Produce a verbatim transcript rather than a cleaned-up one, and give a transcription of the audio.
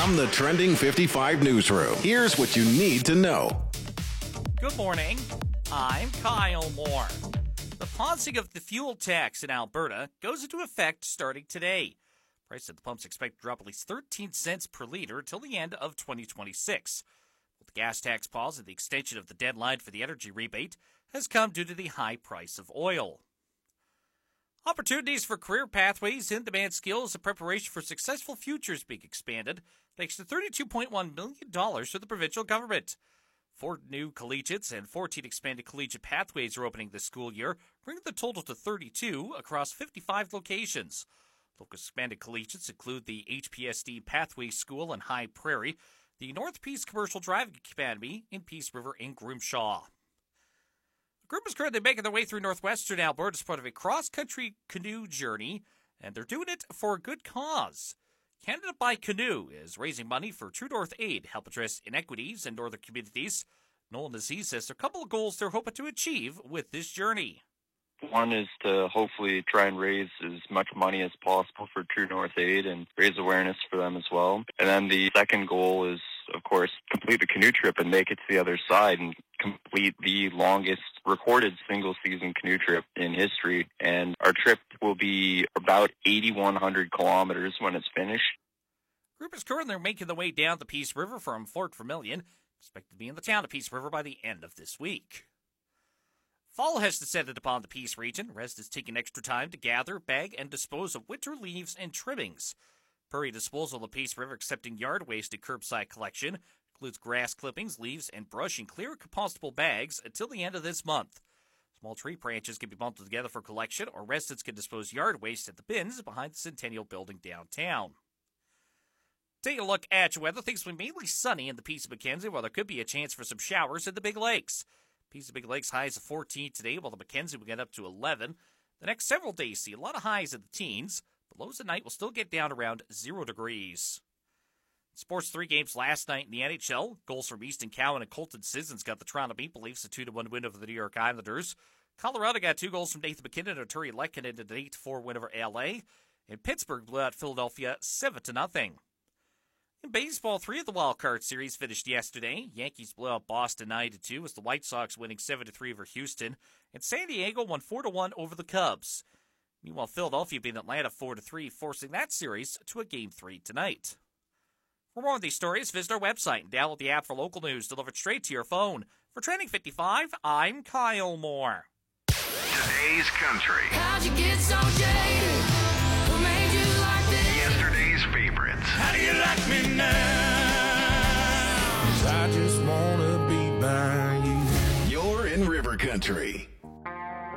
From the Trending fifty-five newsroom, here's what you need to know. Good morning. I'm Kyle Moore. The pausing of the fuel tax in Alberta goes into effect starting today. Price at the pumps expect to drop at least thirteen cents per liter till the end of twenty twenty-six. With the gas tax pause and the extension of the deadline for the energy rebate has come due to the high price of oil. Opportunities for career pathways, in-demand skills, and preparation for successful futures being expanded thanks to thirty-two point one million dollars for the provincial government. Four new collegiates and fourteen expanded collegiate pathways are opening this school year, bringing the total to thirty-two across fifty-five locations. Local expanded collegiates include the H P S D Pathway School in High Prairie, the North Peace Commercial Driving Academy in Peace River and Grimshaw. A group is currently making their way through northwestern Alberta as part of a cross-country canoe journey, and they're doing it for a good cause. Canada by Canoe is raising money for True North Aid to help address inequities in northern communities. Nolan Aziz says there are a couple of goals they're hoping to achieve with this journey. One is to hopefully try and raise as much money as possible for True North Aid and raise awareness for them as well. And then the second goal is, of course, complete the canoe trip and make it to the other side and complete the longest recorded single-season canoe trip in history. And our trip will be about eighty-one hundred kilometers when it's finished. The group is currently making their way down the Peace River from Fort Vermilion, expected to be in the town of Peace River by the end of this week. Fall has descended upon the Peace region. Residents taking extra time to gather, bag, and dispose of winter leaves and trimmings. Prairie Disposal of Peace River accepting yard waste and curbside collection includes grass clippings, leaves, and brush in clear compostable bags until the end of this month. Small tree branches can be bundled together for collection, or residents can dispose yard waste at the bins behind the Centennial Building downtown. Take a look at your weather. Things will be mainly sunny in the Peace of Mackenzie, while there could be a chance for some showers in the Big Lakes. Peace of Big Lakes highs of fourteen today, while the Mackenzie will get up to eleven. The next several days see a lot of highs in the teens, but lows at night will still get down around zero degrees. Sports three games last night in the N H L. Goals from Easton Cowan and Colton Sissons got the Toronto Maple Leafs a two to one win over the New York Islanders. Colorado got two goals from Nathan MacKinnon and Arturi Lehkonen in an eight to four win over L A. And Pittsburgh blew out Philadelphia seven to nothing. In baseball, three of the wild card series finished yesterday. Yankees blew out Boston nine to two, as the White Sox winning seven to three over Houston, and San Diego won four to one over the Cubs. Meanwhile, Philadelphia beat Atlanta four to three, forcing that series to a game three tonight. For more on these stories, visit our website and download the app for local news delivered straight to your phone. For Trending fifty-five, I'm Kyle Moore. Today's country. How'd you get so jaded? What made you like this? Yesterday's favorites. How do you like me now? 'Cause I just wanna be by you. You're in River Country.